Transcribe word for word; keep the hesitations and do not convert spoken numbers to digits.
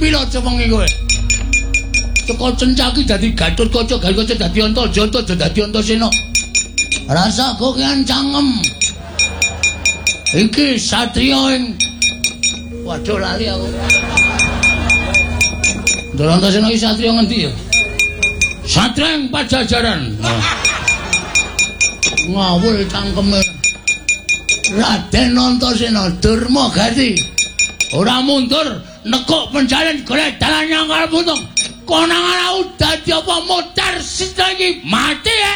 pira cewengi kowe? Teko Cencaki dadi Gatotkaca, Gatotkaca dadi Antaséna, dadi Antaséna. Rasaku kian cangkem. Iki satriya ing waduh lali aku. Ndara Antaséna iki satriya ngendi ya? Satriya ing Pajajaran. Ngawul cangkeme. Raden Antaséna Durmagati ora mundur nekuk penjalin golek dalan yang arep untung. Konangan aku dadi apa mutar sita iki mati ya.